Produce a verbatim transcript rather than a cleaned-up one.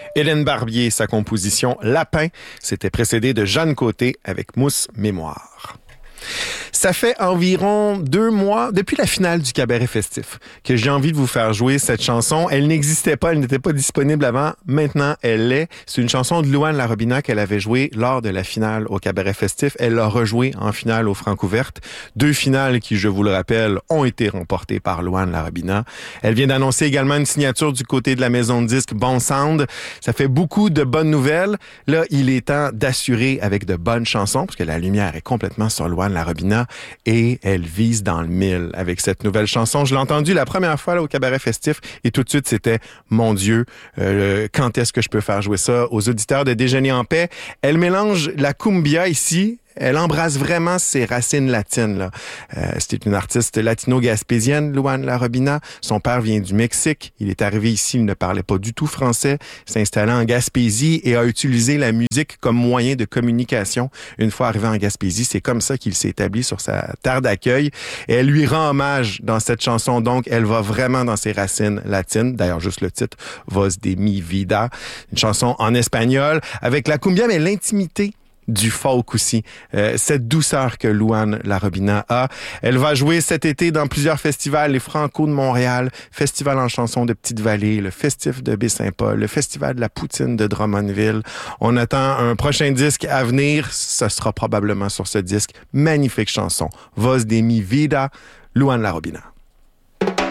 Hélène Barbier, sa composition Lapin, c'était précédé de Jeanne Côté avec Mousse Mémoire. Ça fait environ deux mois, depuis la finale du Cabaret Festif, que j'ai envie de vous faire jouer cette chanson. Elle n'existait pas, elle n'était pas disponible avant. Maintenant, elle l'est. C'est une chanson de Louane Larobina qu'elle avait jouée lors de la finale au Cabaret Festif. Elle l'a rejouée en finale au Francouverte. Deux finales qui, je vous le rappelle, ont été remportées par Louane Larobina. Elle vient d'annoncer également une signature du côté de la maison de disques Bon Sound. Ça fait beaucoup de bonnes nouvelles. Là, il est temps d'assurer avec de bonnes chansons, parce que la lumière est complètement sur Louane Larobina. Et elle vise dans le mille avec cette nouvelle chanson. Je l'ai entendue la première fois là, au Cabaret Festif et tout de suite, c'était « Mon Dieu, euh, quand est-ce que je peux faire jouer ça aux auditeurs de Déjeuner en paix ». Elle mélange la cumbia ici. Elle embrasse vraiment ses racines latines, là. Euh, c'était une artiste latino-gaspésienne, Louane Larobina. Son père vient du Mexique. Il est arrivé ici, il ne parlait pas du tout français, s'est installé en Gaspésie et a utilisé la musique comme moyen de communication. Une fois arrivé en Gaspésie, c'est comme ça qu'il s'est établi sur sa terre d'accueil. Et elle lui rend hommage dans cette chanson, donc elle va vraiment dans ses racines latines. D'ailleurs, juste le titre, Voz de mi vida, une chanson en espagnol, avec la cumbia, mais l'intimité du folk aussi. Euh, cette douceur que Louane Larobina a. Elle va jouer cet été dans plusieurs festivals, les Franco de Montréal, Festival en chanson de Petite-Vallée, le Festif de Baie-Saint-Paul, le Festival de la Poutine de Drummondville. On attend un prochain disque à venir. Ce sera probablement sur ce disque. Magnifique chanson. Voz de mi vida, Louane Larobina.